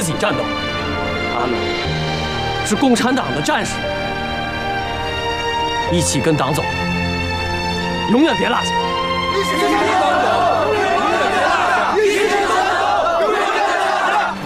己战斗，他们是共产党的战士，一起跟党走，永远别落下。一起跟党走，永远别落下！一起跟党走，永远别落下！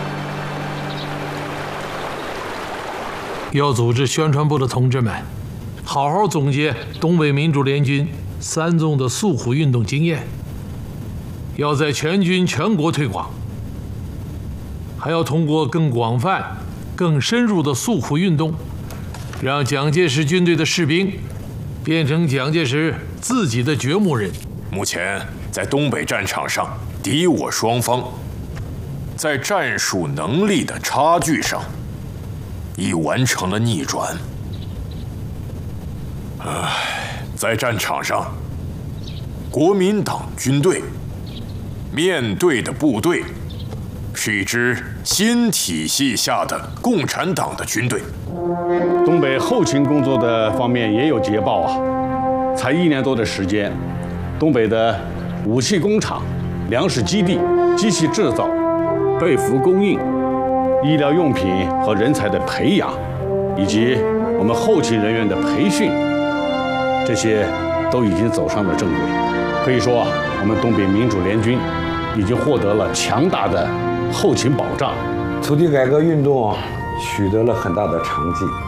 要组织宣传部的同志们，好好总结东北民主联军3纵的诉苦运动经验，要在全军全国推广，还要通过更广泛、更深入的诉苦运动，让蒋介石军队的士兵变成蒋介石自己的掘墓人。 目前在东北战场上，敌我双方在战术能力的差距上已完成了逆转。在战场上，国民党军队面对的部队是一支新体系下的共产党的军队。 东北后勤工作的方面也有捷报啊！才1年多的时间，东北的武器工厂、粮食基地、机器制造、被服供应、医疗用品和人才的培养，以及我们后勤人员的培训，这些都已经走上了正轨。可以说，我们东北民主联军已经获得了强大的后勤保障。 土地改革运动取得了很大的成绩。